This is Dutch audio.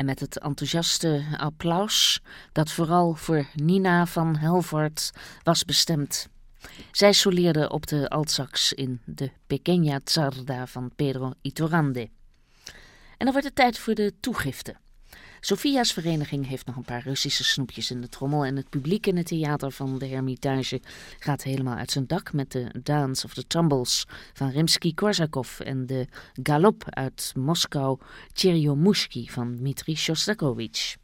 En met het enthousiaste applaus dat vooral voor Nina van Helvoort was bestemd. Zij soleerde op de altsax in de Pequeña Tzarda van Pedro Iturralde. En dan wordt het tijd voor de toegifte. Sofia's vereniging heeft nog een paar Russische snoepjes in de trommel en het publiek in het theater van de Hermitage gaat helemaal uit zijn dak met de Dance of the Tumbles van Rimsky-Korsakov en de Galop uit Moskou Tcherjomushki van Dmitri Shostakovich.